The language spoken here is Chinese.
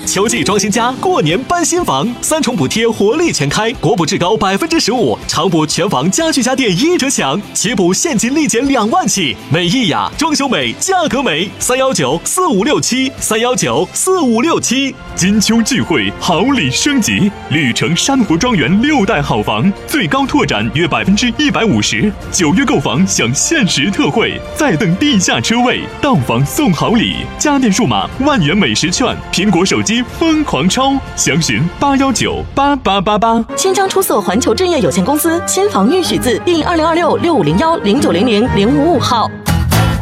秋季装新家，过年搬新房，3重补贴活力全开，国补至高15%，常补全房家具家电1折享，起补现金立减2万起。美意雅，装修美，价格美，3194567，3194567。 金秋聚会，好礼升级，绿城山湖庄园6代好房，最高拓展约150%，9月购房享限时特惠，再赠地下车位，到房送好礼，家电数码10000元美食券，苹果手机疯狂抽，详询8198888。 新疆出色环球置业有限公司新房预许字第202665010900-055号。